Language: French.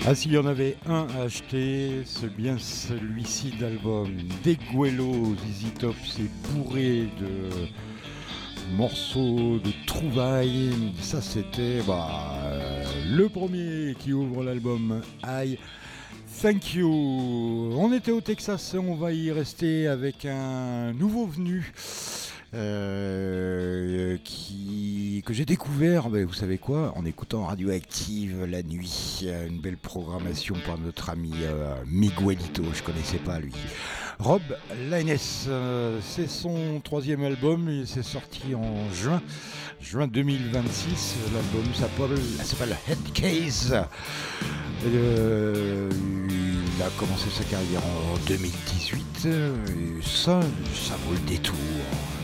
Ah, s'il y en avait un à acheter, c'est bien celui-ci d'album. Deguelo, ZZ Top, c'est bourré de morceaux, de trouvailles. Ça, c'était le premier qui ouvre l'album. I Thank You. On était au Texas, on va y rester avec un nouveau venu. Que j'ai découvert, vous savez quoi, en écoutant Radioactive la nuit, une belle programmation par notre ami Miguelito, je connaissais pas lui. Rob Laines, c'est son troisième album, et c'est sorti en juin 2026. L'album s'appelle Headcase. Il a commencé sa carrière en 2018 et ça vaut le détour.